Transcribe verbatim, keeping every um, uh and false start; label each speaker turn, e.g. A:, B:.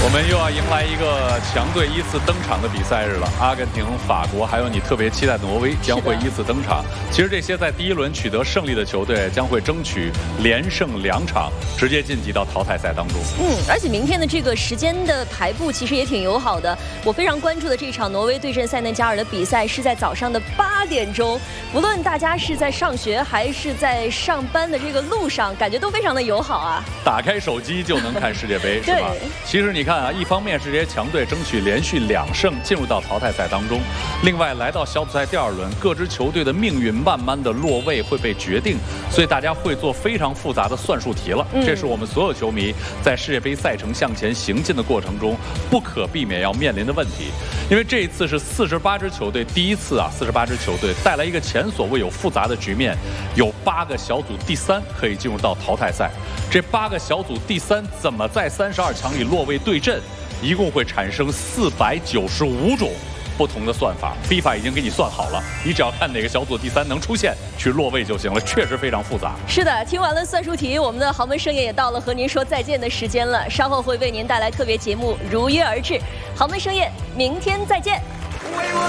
A: 我们又要迎来一个强队依次登场的比赛日了，阿根廷、法国，还有你特别期待的挪威将会依次登场。其实这些在第一轮取得胜利的球队将会争取连胜两场，直接晋级到淘汰赛当中。
B: 嗯，而且明天的这个时间的排布其实也挺友好的。我非常关注的这场挪威对阵塞内加尔的比赛是在早上的八点钟，不论大家是在上学还是在上班的这个路上，感觉都非常的友好啊。
A: 打开手机就能看世界杯，是吧？其实你看啊，一方面是这些强队争取连续两胜进入到淘汰赛当中，另外来到小组赛第二轮，各支球队的命运慢慢的落位会被决定，所以大家会做非常复杂的算术题了。这是我们所有球迷在世界杯赛程向前行进的过程中不可避免要面临的问题。因为这一次是四十八支球队第一次啊，四十八支球队带来一个前所未有复杂的局面，有八个小组第三可以进入到淘汰赛。这八个小组第三怎么在三十二强里落位对阵，一共会产生四百九十五种不同的算法 ，FIFA 已经给你算好了，你只要看哪个小组第三能出现，去落位就行了，确实非常复杂。
B: 是的，听完了算术题，我们的豪门盛宴也到了和您说再见的时间了，稍后会为您带来特别节目，如约而至。豪门盛宴，明天再见。